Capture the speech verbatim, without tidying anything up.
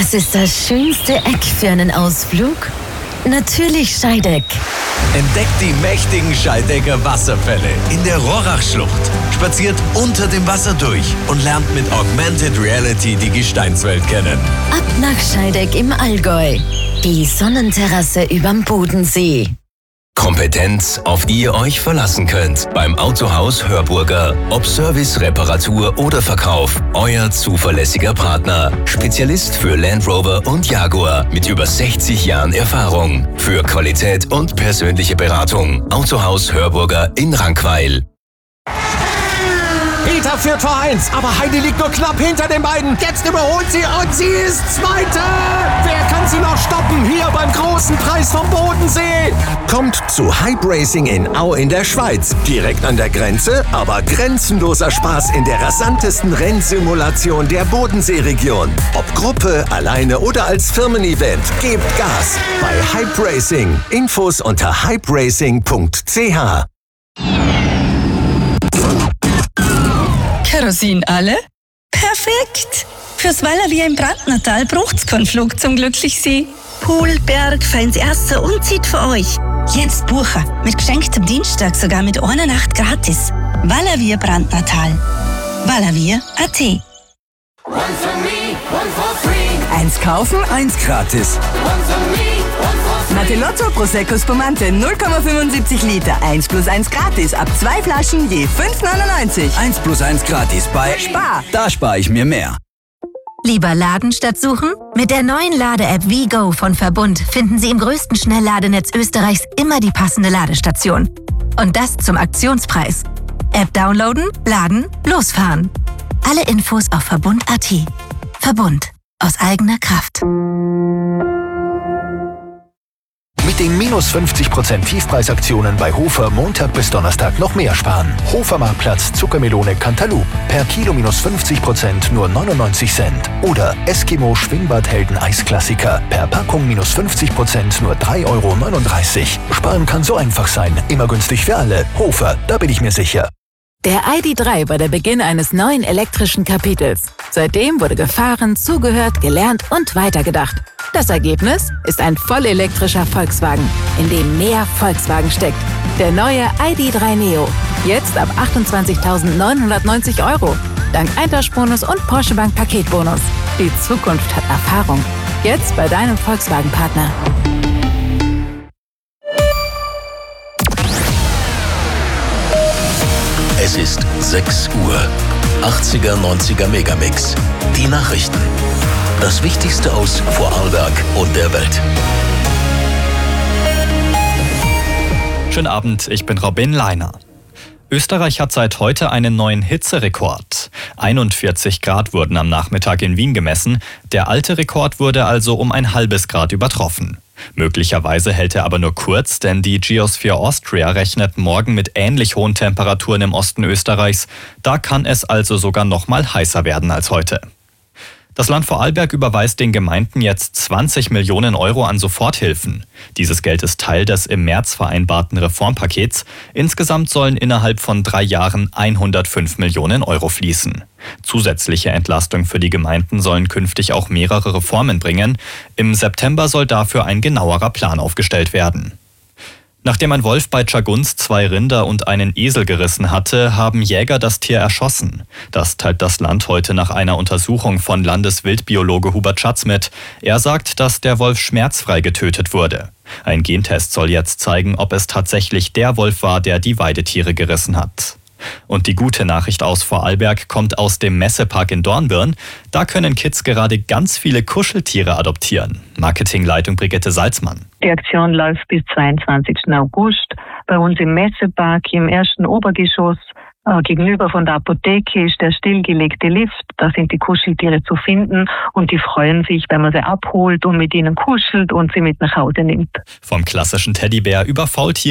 Was ist das schönste Eck für einen Ausflug? Natürlich Scheideck. Entdeckt die mächtigen Scheidecker Wasserfälle in der Rohrachschlucht. Spaziert unter dem Wasser durch und lernt mit Augmented Reality die Gesteinswelt kennen. Ab nach Scheideck im Allgäu. Die Sonnenterrasse überm Bodensee. Kompetenz, auf die ihr euch verlassen könnt. Beim Autohaus Hörburger. Ob Service, Reparatur oder Verkauf. Euer zuverlässiger Partner. Spezialist für Land Rover und Jaguar. Mit über sechzig Jahren Erfahrung. Für Qualität und persönliche Beratung. Autohaus Hörburger in Rankweil. Peter führt vor eins, aber Heidi liegt nur knapp hinter den beiden. Jetzt überholt sie und sie ist Zweite. Wer kann sie noch stoppen? Hier beim großen Preis vom Bodensee. Kommt zu Hype Racing in Au in der Schweiz. Direkt an der Grenze, aber grenzenloser Spaß in der rasantesten Rennsimulation der Bodenseeregion. Ob Gruppe, alleine oder als Firmen-Event. Gebt Gas bei Hype Racing. Infos unter hype racing punkt c h. Kerosin alle? Perfekt! Fürs Vallavier im Brandnertal braucht's keinen Flug zum Glücklichsee. Pool, Berg, feins Erste und zieht für euch. Jetzt buchen. Mit geschenktem Dienstag sogar mit einer Nacht gratis. Vallavier Brandnertal. Vallavier punkt a t. One for me, one for free. Eins kaufen, eins gratis. One for me, one for free. Natelotto Prosecco Spumante null Komma fünfundsiebzig Liter. eins plus eins gratis. Ab zwei Flaschen je fünf neunundneunzig. eins plus eins gratis bei Spar. Da spare ich mir mehr. Lieber laden statt suchen? Mit der neuen Lade-App WeGo von Verbund finden Sie im größten Schnellladenetz Österreichs immer die passende Ladestation. Und das zum Aktionspreis. App downloaden, laden, losfahren. Alle Infos auf verbund punkt a t. Verbund. Aus eigener Kraft. Mit den minus fünfzig Prozent Tiefpreisaktionen bei Hofer Montag bis Donnerstag noch mehr sparen. Hofer-Marktplatz Zuckermelone Cantaloupe. Per Kilo minus fünfzig Prozent nur neunundneunzig Cent. Oder Eskimo Schwingbadhelden Eisklassiker. Per Packung minus fünfzig Prozent nur drei Euro neununddreißig. Sparen kann so einfach sein. Immer günstig für alle. Hofer, da bin ich mir sicher. Der I D drei war der Beginn eines neuen elektrischen Kapitels. Seitdem wurde gefahren, zugehört, gelernt und weitergedacht. Das Ergebnis ist ein vollelektrischer Volkswagen, in dem mehr Volkswagen steckt. Der neue I D drei Neo. Jetzt ab achtundzwanzigtausendneunhundertneunzig Euro. Dank Eintauschbonus und Porsche Bank Paketbonus. Die Zukunft hat Erfahrung. Jetzt bei deinem Volkswagen-Partner. Es ist sechs Uhr. achtziger, neunziger Megamix. Die Nachrichten. Das Wichtigste aus Vorarlberg und der Welt. Schönen Abend, ich bin Robin Leiner. Österreich hat seit heute einen neuen Hitzerekord. einundvierzig Grad wurden am Nachmittag in Wien gemessen. Der alte Rekord wurde also um ein halbes Grad übertroffen. Möglicherweise hält er aber nur kurz, denn die Geosphere Austria rechnet morgen mit ähnlich hohen Temperaturen im Osten Österreichs. Da kann es also sogar noch mal heißer werden als heute. Das Land Vorarlberg überweist den Gemeinden jetzt zwanzig Millionen Euro an Soforthilfen. Dieses Geld ist Teil des im März vereinbarten Reformpakets. Insgesamt sollen innerhalb von drei Jahren hundertfünf Millionen Euro fließen. Zusätzliche Entlastung für die Gemeinden sollen künftig auch mehrere Reformen bringen. Im September soll dafür ein genauerer Plan aufgestellt werden. Nachdem ein Wolf bei Tschagunz zwei Rinder und einen Esel gerissen hatte, haben Jäger das Tier erschossen. Das teilt das Land heute nach einer Untersuchung von Landeswildbiologe Hubert Schatz mit. Er sagt, dass der Wolf schmerzfrei getötet wurde. Ein Gentest soll jetzt zeigen, ob es tatsächlich der Wolf war, der die Weidetiere gerissen hat. Und die gute Nachricht aus Vorarlberg kommt aus dem Messepark in Dornbirn. Da können Kids gerade ganz viele Kuscheltiere adoptieren. Marketingleitung Brigitte Salzmann. Die Aktion läuft bis zweiundzwanzigsten August. Bei uns im Messepark im ersten Obergeschoss äh, gegenüber von der Apotheke ist der stillgelegte Lift. Da sind die Kuscheltiere zu finden und die freuen sich, wenn man sie abholt und mit ihnen kuschelt und sie mit nach Hause nimmt. Vom klassischen Teddybär über Faultiere